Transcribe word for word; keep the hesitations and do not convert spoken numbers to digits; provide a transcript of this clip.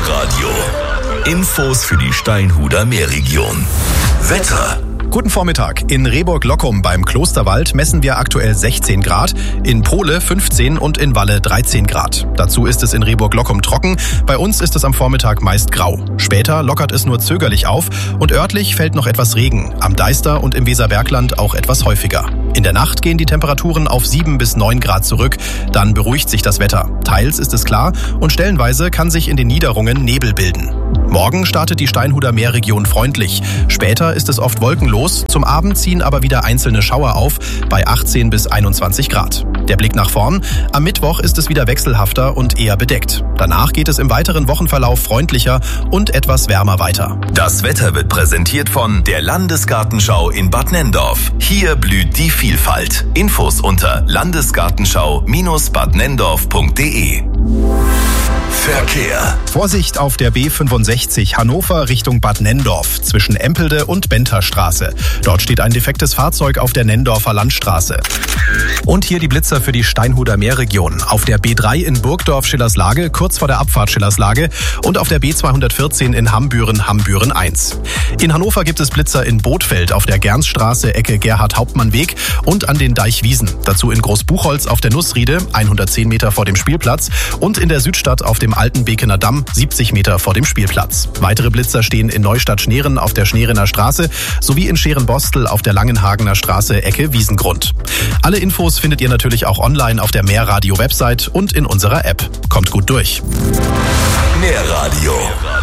Meerradio. Infos für die Steinhuder Meerregion. Wetter. Guten Vormittag. In Rehburg-Lockum beim Klosterwald messen wir aktuell sechzehn Grad, in Pohle fünfzehn und in Walle dreizehn Grad. Dazu ist es in Rehburg-Lockum trocken, bei uns ist es am Vormittag meist grau. Später lockert es nur zögerlich auf und örtlich fällt noch etwas Regen, am Deister und im Weserbergland auch etwas häufiger. In der Nacht gehen die Temperaturen auf sieben bis neun Grad zurück, dann beruhigt sich das Wetter. Teils ist es klar und stellenweise kann sich in den Niederungen Nebel bilden. Morgen startet die Steinhuder Meerregion freundlich. Später ist es oft wolkenlos, zum Abend ziehen aber wieder einzelne Schauer auf bei achtzehn bis einundzwanzig Grad. Der Blick nach vorn, am Mittwoch ist es wieder wechselhafter und eher bedeckt. Danach geht es im weiteren Wochenverlauf freundlicher und etwas wärmer weiter. Das Wetter wird präsentiert von der Landesgartenschau in Bad Nenndorf. Hier blüht die Vielfalt. Infos unter landesgartenschau Bindestrich bad nenndorf punkt de. Verkehr. Vorsicht auf der B fünfundsechzig Hannover Richtung Bad Nenndorf zwischen Empelde und Benterstraße. Dort steht ein defektes Fahrzeug auf der Nenndorfer Landstraße. Und hier die Blitzer für die Steinhuder Meerregion. Auf der B drei in Burgdorf-Schillerslage, kurz vor der Abfahrt Schillerslage und auf der B zweihundertvierzehn in Hambüren, Hambüren eins. In Hannover gibt es Blitzer in Bothfeld auf der Gernsstraße, Ecke Gerhard-Hauptmann-Weg und an den Deichwiesen. Dazu in Großbuchholz auf der Nussriede, hundertzehn Meter vor dem Spielplatz und in der Südstadt auf dem Alten Bekener Damm, siebzig Meter vor dem Spielplatz. Weitere Blitzer stehen in Neustadt-Schneren auf der Schnerener Straße sowie in Scherenbostel auf der Langenhagener Straße, Ecke Wiesengrund. Alle Infos findet ihr natürlich auch online auf der Meerradio-Website und in unserer App. Kommt gut durch. Meerradio.